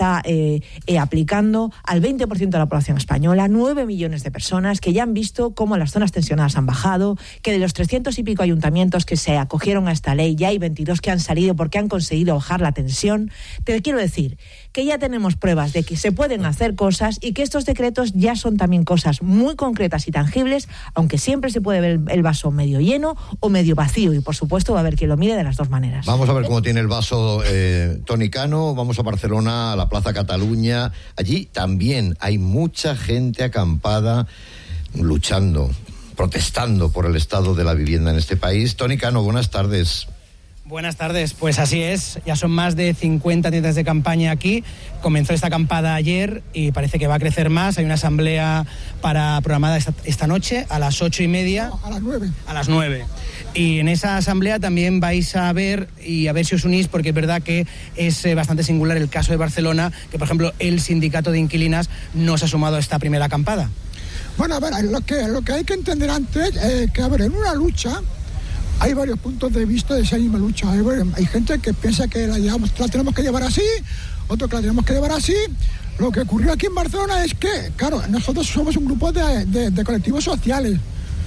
está aplicando al 20% de la población española, 9 millones de personas que ya han visto cómo las zonas tensionadas han bajado, que de los 300 y pico ayuntamientos que se acogieron a esta ley, ya hay 22 que han salido porque han conseguido bajar la tensión. Te quiero decir que ya tenemos pruebas de que se pueden hacer cosas y que estos decretos ya son también cosas muy concretas y tangibles, aunque siempre se puede ver el vaso medio lleno o medio vacío, y por supuesto va a haber quien lo mire de las dos maneras. Vamos a ver cómo tiene el vaso Toni Cano. Vamos a Barcelona, a la Plaza Cataluña. Allí también hay mucha gente acampada, luchando, protestando por el estado de la vivienda en este país. Toni Cano, buenas tardes. Buenas tardes, pues así es, ya son más de 50 tiendas de campaña aquí. Comenzó esta acampada ayer y parece que va a crecer más. Hay una asamblea programada esta noche a las 8:30. No, a las 9. A las 9. Y en esa asamblea también vais a ver, y a ver si os unís, porque es verdad que es bastante singular el caso de Barcelona, que por ejemplo el sindicato de inquilinas no se ha sumado a esta primera acampada. Bueno, a ver, lo que hay que entender antes es que, a ver, en una lucha hay varios puntos de vista de esa misma lucha. Hay gente que piensa que la tenemos que llevar así, otros que la tenemos que llevar así. Lo que ocurrió aquí en Barcelona es que, claro, nosotros somos un grupo de colectivos sociales.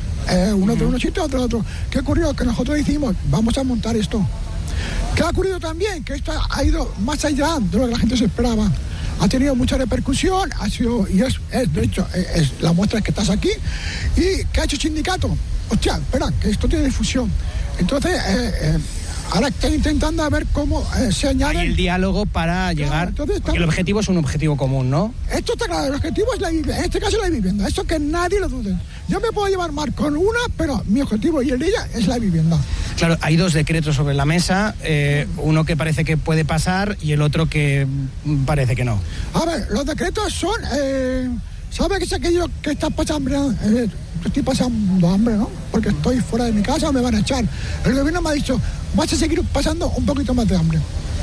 Uno de unos sitios, otro de otro. ¿Qué ocurrió? Que nosotros decimos, vamos a montar esto. ¿Qué ha ocurrido también? Que esto ha ido más allá de lo que la gente se esperaba. Ha tenido mucha repercusión, ha sido, y de hecho, la muestra es que estás aquí. ¿Y qué ha hecho el sindicato? Hostia, espera, que esto tiene difusión. Entonces, ahora están intentando a ver cómo se añade el diálogo para llegar, entonces, porque el objetivo es un objetivo común, ¿no? Esto está claro, el objetivo es en este caso la vivienda, esto que nadie lo dude. Yo me puedo llevar mal con una, pero mi objetivo y el de ella es la vivienda. Claro, hay dos decretos sobre la mesa, uno que parece que puede pasar y el otro que parece que no. A ver, los decretos son, ¿sabe qué es aquello que está pasando hambre? Estoy pasando hambre, ¿no? Porque estoy fuera de mi casa o me van a echar. El gobierno me ha dicho, vas a seguir pasando un poquito más de hambre.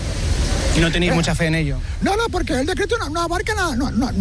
¿Y no tenéis mucha fe en ello? No, porque el decreto no abarca nada,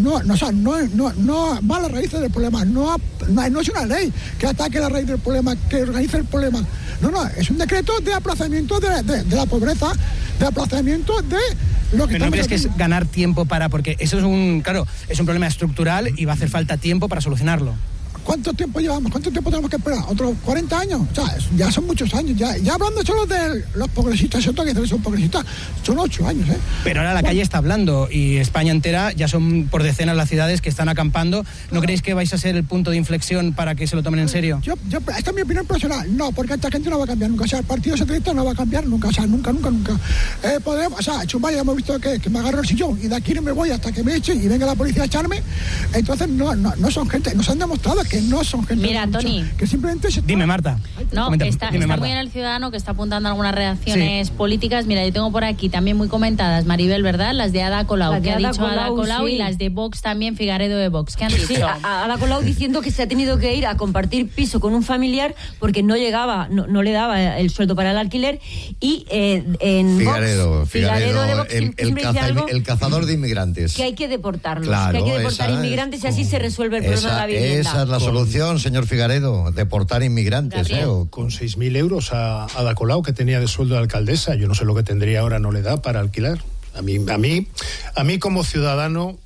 no va a la raíz del problema, no es una ley que ataque la raíz del problema, que organice el problema. No, es un decreto de aplazamiento de la pobreza, de aplazamiento de lo que... ¿Pero no crees que es ganar tiempo porque eso es un problema estructural y va a hacer falta tiempo para solucionarlo? ¿Cuánto tiempo llevamos? ¿Cuánto tiempo tenemos que esperar? ¿Otros 40 años? O sea, ya son muchos años. Ya hablando solo de los progresistas, ¿cierto? Que son progresistas, son 8 años, ¿eh? Pero ahora la calle está hablando y España entera, ya son por decenas las ciudades que están acampando. ¿No creéis que vais a ser el punto de inflexión para que se lo tomen en serio? Esta es mi opinión personal. No, porque esta gente no va a cambiar nunca. O sea, el Partido Socialista no va a cambiar nunca. O sea, nunca. Podemos, o sea, Chumaya hemos visto que me agarro el sillón y de aquí no me voy hasta que me echen y venga la policía a echarme. Entonces, no son gente, nos han demostrado que no son gente. Mira, Toni, que simplemente Dime, Marta. No, está muy bien el ciudadano que está apuntando algunas reacciones políticas. Mira, yo tengo por aquí también muy comentadas, Maribel, ¿verdad? Las de Ada Colau, que ha dicho Ada Colau, y las de Vox también, Figaredo de Vox. ¿Qué han dicho? Sí, Ada Colau diciendo que se ha tenido que ir a compartir piso con un familiar porque no llegaba, no le daba el sueldo para el alquiler. Y en Figaredo de Vox, el cazador de inmigrantes. Que hay que deportarlos, claro, que hay que deportar inmigrantes y así se resuelve el problema de la vivienda. Esa es la solución, señor Figaredo, deportar inmigrantes. Con 6.000 euros a Ada Colau, que tenía de sueldo de alcaldesa, yo no sé lo que tendría ahora, no le da para alquilar. A mí como ciudadano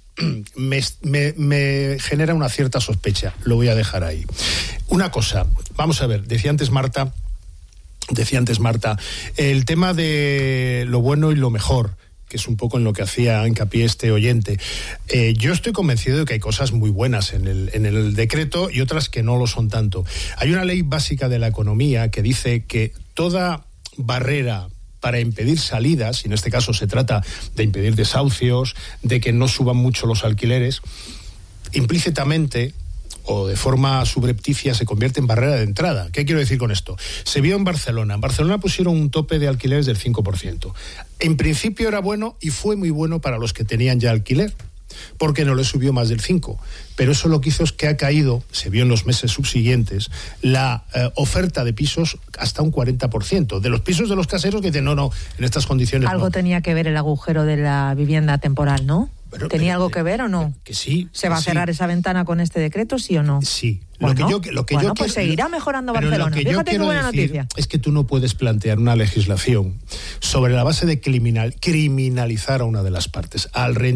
me genera una cierta sospecha, lo voy a dejar ahí. Una cosa, vamos a ver, decía antes Marta, el tema de lo bueno y lo mejor, que es un poco en lo que hacía hincapié este oyente. Yo estoy convencido de que hay cosas muy buenas en el decreto y otras que no lo son tanto. Hay una ley básica de la economía que dice que toda barrera para impedir salidas, y en este caso se trata de impedir desahucios, de que no suban mucho los alquileres, implícitamente o de forma subrepticia se convierte en barrera de entrada. ¿Qué quiero decir con esto? Se vio en Barcelona. En Barcelona pusieron un tope de alquileres del 5%. En principio era bueno y fue muy bueno para los que tenían ya alquiler, porque no le subió más del 5%. Pero eso lo que hizo es que ha caído, se vio en los meses subsiguientes, la oferta de pisos hasta un 40%. De los pisos de los caseros que dicen, no, en estas condiciones algo no. Tenía que ver el agujero de la vivienda temporal, ¿no? ¿Tenía algo que ver o no? Que sí. ¿Se va a cerrar esa ventana con este decreto, sí o no? Sí. Pues seguirá mejorando Barcelona. Fíjate qué buena noticia. Es que tú no puedes plantear una legislación sobre la base de criminalizar a una de las partes, al